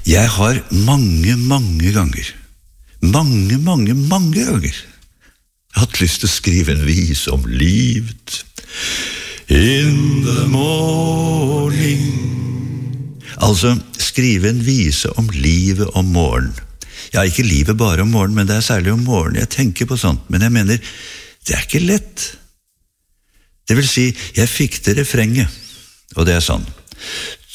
Jeg har mange ganger hatt lyst til å skrive en vise om livet. In the morning. Altså, skrive en vise om livet om morgen. Ja, ikke livet bare om morgen, men det særlig om morgen. Jeg tenker på sånt, men jeg mener, det ikke lett. Det vil si, jeg fikk til refrenget, og det sånn.